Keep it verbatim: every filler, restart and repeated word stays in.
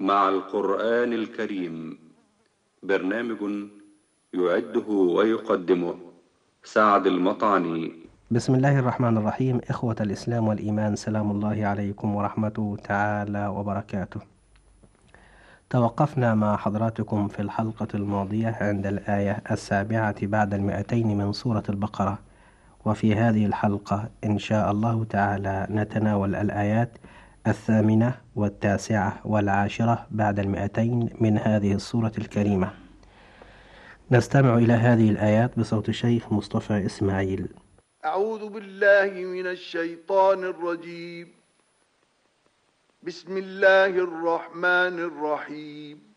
مع القرآن الكريم، برنامج يعده ويقدمه سعد المطعني. بسم الله الرحمن الرحيم. إخوة الإسلام والإيمان، سلام الله عليكم ورحمته تعالى وبركاته. توقفنا مع حضراتكم في الحلقة الماضية عند الآية السابعة بعد المئتين من سورة البقرة، وفي هذه الحلقة إن شاء الله تعالى نتناول الآيات الثامنة والتاسعة والعاشرة بعد المئتين من هذه السورة الكريمة. نستمع إلى هذه الآيات بصوت الشيخ مصطفى إسماعيل. أعوذ بالله من الشيطان الرجيم. بسم الله الرحمن الرحيم.